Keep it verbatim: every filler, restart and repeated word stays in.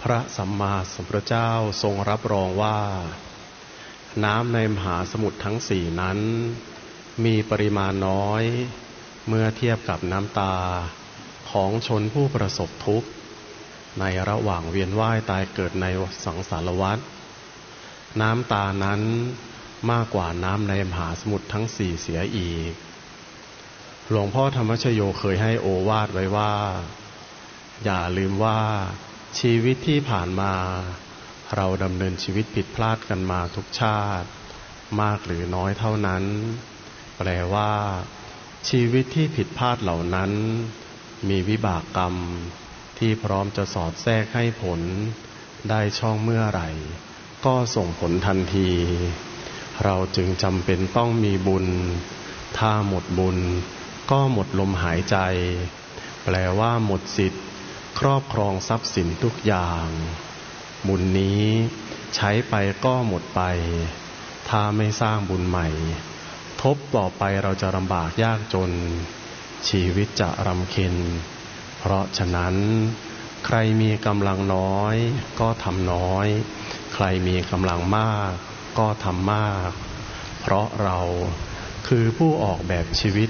พระสัมมาสัมพุทธเจ้าทรงรับรองว่าน้ำในมหาสมุทรทั้งสี่นั้นมีปริมาณน้อยเมื่อเทียบกับน้ำตาของชนผู้ประสบทุกข์ในระหว่างเวียนว่ายตายเกิดในสังสารวัฏน้ำตานั้นมากกว่าน้ำในมหาสมุทรทั้งสี่เสียอีกหลวงพ่อธรรมชโยเคยให้โอวาทไว้ว่าอย่าลืมว่าชีวิตที่ผ่านมาเราดำเนินชีวิตผิดพลาดกันมาทุกชาติมากหรือน้อยเท่านั้นแปลว่าชีวิตที่ผิดพลาดเหล่านั้นมีวิบากกรรมที่พร้อมจะสอดแทรกให้ผลได้ช่องเมื่อไหร่ก็ส่งผลทันทีเราจึงจำเป็นต้องมีบุญถ้าหมดบุญก็หมดลมหายใจแปลว่าหมดสิทธิ์ครอบครองทรัพย์สินทุกอย่างบุญนี้ใช้ไปก็หมดไปถ้าไม่สร้างบุญใหม่ทบต่อไปเราจะลำบากยากจนชีวิตจะรำเค็ญเพราะฉะนั้นใครมีกำลังน้อยก็ทำน้อยใครมีกำลังมากก็ทำมากเพราะเราคือผู้ออกแบบชีวิต